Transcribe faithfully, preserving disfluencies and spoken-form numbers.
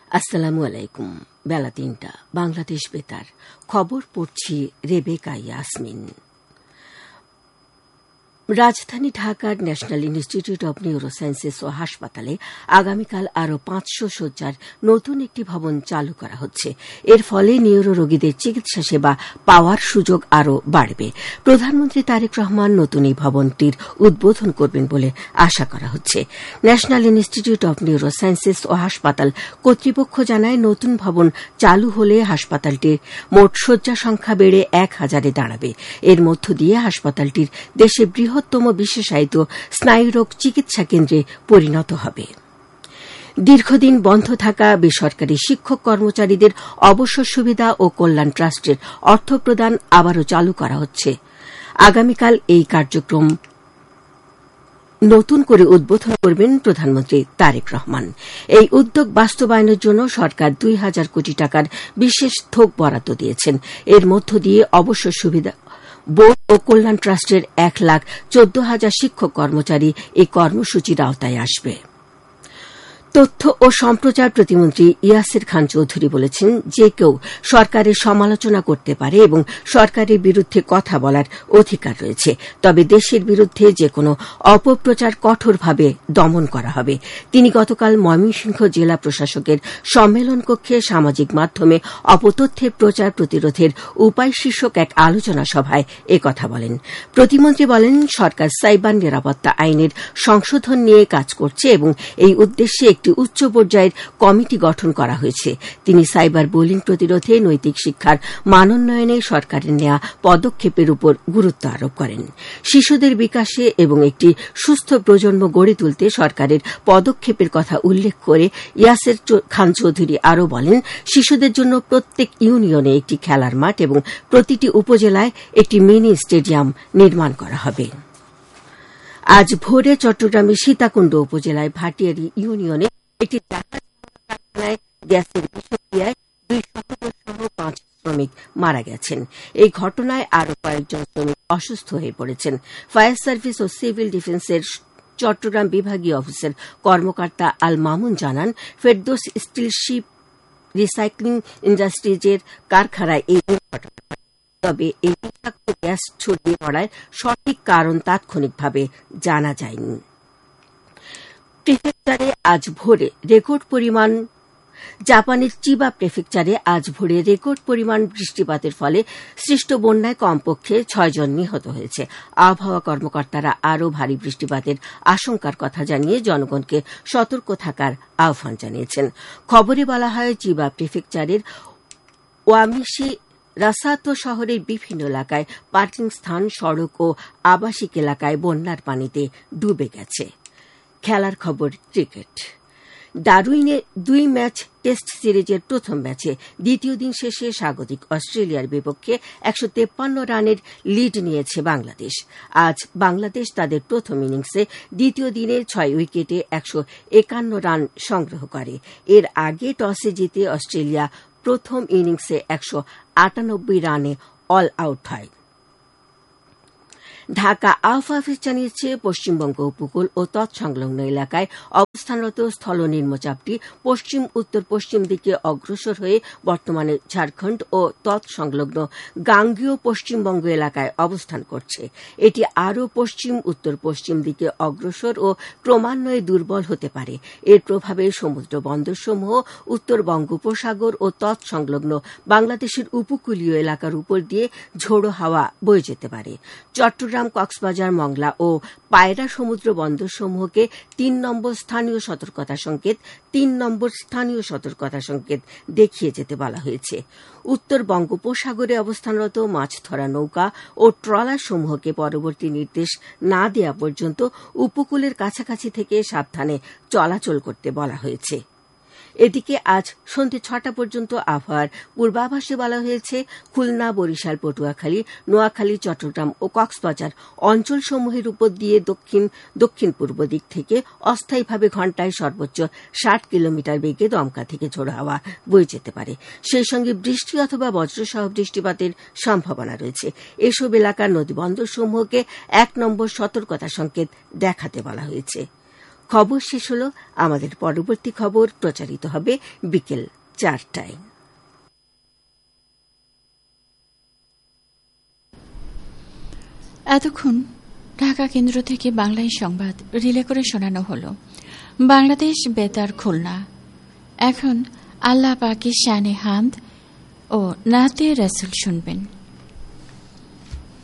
আসসালামু আলাইকুম। বেলা তিনটা, বাংলাদেশ বেতার খবর পড়ছি রেবেকা ইয়াসমিন। রাজধানী ঢাকার ন্যাশনাল ইনস্টিটিউট অব নিউরোসায়েন্সেস ও হাসপাতালে আগামীকাল আরও পাঁচশো শয্যার নতুন একটি ভবন চালু করা হচ্ছে। এর ফলে নিউরো রোগীদের চিকিৎসা সেবা পাওয়ার সুযোগ আরও বাড়বে। প্রধানমন্ত্রী তারেক রহমান নতুন এই ভবনটির উদ্বোধন করবেন বলে আশা করা হচ্ছে। ন্যাশনাল ইনস্টিটিউট অব নিউরোসায়েন্সেস ও হাসপাতাল কর্তৃপক্ষ জানায়, নতুন ভবন চালু হলে হাসপাতালটির মোট শয্যা সংখ্যা বেড়ে এক হাজারে দাঁড়াবে। এর মধ্য দিয়ে হাসপাতালটির দেশে বৃহৎ বৃহত্তম বিশেষায়িত স্নায়ুরোগ চিকিৎসা কেন্দ্রে পরিণত হবে। দীর্ঘদিন বন্ধ থাকা বেসরকারি শিক্ষক কর্মচারীদের অবসর সুবিধা ও কল্যাণ ট্রাস্টের অর্থ প্রদান আবারও চালু করা হচ্ছে। আগামীকাল এই কার্যক্রম নতুন করে উদ্বোধন করবেন প্রধানমন্ত্রী তারেক রহমান। এই উদ্যোগ বাস্তবায়নের জন্য সরকার দুই হাজার কোটি টাকার বিশেষ থোক বরাদ্দ দিয়েছেন। এর মধ্য দিয়ে অবসর সুবিধা বোর্ড ও কল্যাণ ট্রাস্টের এক লাখ চোদ্দ হাজার শিক্ষক কর্মচারী এই কর্মসূচির আওতায় আসবে। তথ্য ও সম্প্রচার প্রতিমন্ত্রী ইয়াসির খান চৌধুরী বলেছেন, যে কেউ সরকারের সমালোচনা করতে পারে এবং সরকারের বিরুদ্ধে কথা বলার অধিকার রয়েছে, তবে দেশের বিরুদ্ধে যে কোনো অপপ্রচার কঠোরভাবে দমন করা হবে। তিনি গতকাল ময়মনসিংহ জেলা প্রশাসকের সম্মেলন কক্ষে সামাজিক মাধ্যমে অপতথ্যের প্রচার প্রতিরোধের উপায় শীর্ষক এক আলোচনা সভায় একথা বলেন। প্রতিমন্ত্রী বলেন, সরকার সাইবার নিরাপত্তা আইনের সংশোধন নিয়ে কাজ করছে এবং এই উদ্দেশ্যে একটি উচ্চ পর্যায়ের কমিটি গঠন করা হয়েছে। তিনি সাইবার বুলিং প্রতিরোধে নৈতিক শিক্ষার মানোন্নয়নে সরকারের নেওয়া পদক্ষেপের উপর গুরুত্ব আরোপ করেন। শিশুদের বিকাশে এবং একটি সুস্থ প্রজন্ম গড়ে তুলতে সরকারের পদক্ষেপের কথা উল্লেখ করে ইয়াসির খান চৌধুরী আরও বলেন, শিশুদের জন্য প্রত্যেক ইউনিয়নে একটি খেলার মাঠ এবং প্রতিটি উপজেলায় একটি মিনি স্টেডিয়াম নির্মাণ করা হবে। আজ ভোরে চট্টগ্রামের সীতাকুণ্ড উপজেলায় ভাটিয়ারী ইউনিয়নে একটি জাহাজ কারখানায় গ্যাসের বিষক্রিয়ায় দুই সহোদর সহ পাঁচ শ্রমিক মারা গেছেন। এই ঘটনায় আরও কয়েকজন শ্রমিক অসুস্থ হয়ে পড়েছেন। ফায়ার সার্ভিস ও সিভিল ডিফেন্সের চট্টগ্রাম বিভাগীয় অফিসের কর্মকর্তা আল মামুন জানান, ফেরদৌস স্টিল শিপ রিসাইক্লিং ইন্ডাস্ট্রিজের কারখানায় এই দুর্ঘটনা, তবে এই বিষাক্ত গ্যাস ছড়িয়ে পড়ার সঠিক কারণ তাৎক্ষণিকভাবে জানা যায়নি। প্রেফেকচারে আজ ভোরে রেকর্ড পরিমাণ জাপানের চিবা প্রেফেকচারে আজ ভোরে রেকর্ড পরিমাণ বৃষ্টিপাতের ফলে সৃষ্ট বন্যায় কমপক্ষে ছয়জন নিহত হয়েছে। আবহাওয়া কর্মকর্তারা আরও ভারী বৃষ্টিপাতের আশঙ্কার কথা জানিয়ে জনগণকে সতর্ক থাকার আহ্বান জানিয়েছেন। খবরে বলা হয়, চিবা প্রেফেকচারের ওয়ামিশি রাসাতো শহরের বিভিন্ন এলাকায় পার্কিং স্থান, সড়ক ও আবাসিক এলাকায় বন্যার পানিতে ডুবে গেছে। খেলার খবর, ক্রিকেট। ডারউইনে দুই ম্যাচ টেস্ট সিরিজের প্রথম ম্যাচে দ্বিতীয় দিন শেষে স্বাগতিক অস্ট্রেলিয়ার বিপক্ষে একশো তেপ্পান্ন রানের লিড নিয়েছে বাংলাদেশ। আজ বাংলাদেশ তাদের প্রথম ইনিংসে দ্বিতীয় দিনে ছয় উইকেটে একশো একান্ন রান সংগ্রহ করে। এর আগে টসে জিতে অস্ট্রেলিয়া প্রথম ইনিংসে একশো আটানব্বই রানে অল আউট হয়। ঢাকা আবহাওয়া অফিস জানিয়েছে, পশ্চিমবঙ্গ উপকূল ও তৎসংলগ্ন এলাকায় অবস্থানরত স্থল নিম্নচাপটি পশ্চিম উত্তর পশ্চিম দিকে অগ্রসর হয়ে বর্তমানে ঝাড়খণ্ড ও তৎসংলগ্ন গাঙ্গেয় পশ্চিমবঙ্গ এলাকায় অবস্থান করছে। এটি আরও পশ্চিম উত্তর পশ্চিম দিকে অগ্রসর ও ক্রমান্বয়ে দুর্বল হতে পারে। এর প্রভাবে সমুদ্র বন্দরসমূহ উত্তর বঙ্গোপসাগর ও তৎসংলগ্ন বাংলাদেশের উপকূলীয় এলাকার উপর দিয়ে ঝোড়ো হাওয়া বয়ে যেতে পারে। চট্টগ্রাম, কক্সবাজার, মংলা ও পায়রা সমুদ্র বন্দরসমূহকে তিন নম্বর স্থানীয় সতর্কতা সংকেত তিন নম্বর স্থানীয় সতর্কতা সংকেত দেখিয়ে যেতে বলা হয়েছে। উত্তর বঙ্গোপসাগরে অবস্থানরত মাছ ধরা নৌকা ও ট্রলার সমূহকে পরবর্তী নির্দেশ না দেওয়া পর্যন্ত উপকূলের কাছাকাছি থেকে সাবধানে চলাচল করতে বলা হয়েছে। এদিকে আজ সন্ধ্যে ছটা পর্যন্ত আবহাওয়ার পূর্বাভাসে বলা হয়েছে, খুলনা, বরিশাল, পটুয়াখালী, নোয়াখালী, চট্টগ্রাম ও কক্সবাজার অঞ্চলসমূহের উপর দিয়ে দক্ষিণ দক্ষিণ পূর্ব দিক থেকে অস্থায়ীভাবে ঘণ্টায় সর্বোচ্চ ষাট কিলোমিটার বেগে দমকা থেকে ঝোড়ো হাওয়া বয়ে যেতে পারে। সেই সঙ্গে বৃষ্টি অথবা বজ্রসহ বৃষ্টিপাতের সম্ভাবনা রয়েছে। এসব এলাকার নদীবন্দরসমূহকে এক নম্বর সতর্কতা সংকেত দেখাতে বলা হয়েছে। খবর শেষ হল। আমাদের পরবর্তী খবর প্রচারিত হবে বিকেল চারটায়। এতক্ষণ ঢাকা কেন্দ্র থেকে বাংলায় সংবাদ রিলে করে শোনানো হল। বাংলাদেশ বেতার খুলনা। এখন আল্লাহ পাকের শানে হামদ ও নাতে রাসূল শুনবেন।